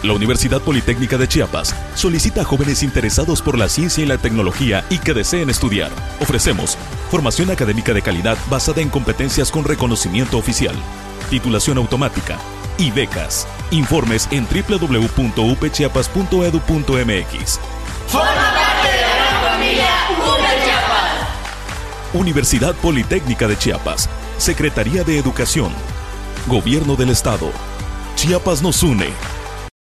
La Universidad Politécnica de Chiapas solicita a jóvenes interesados por la ciencia y la tecnología y que deseen estudiar. Ofrecemos formación académica de calidad basada en competencias con reconocimiento oficial, titulación automática y becas. Informes en www.upchiapas.edu.mx. ¡Forma parte de la gran familia UP Chiapas! Universidad Politécnica de Chiapas, Secretaría de Educación, Gobierno del Estado. Chiapas nos une.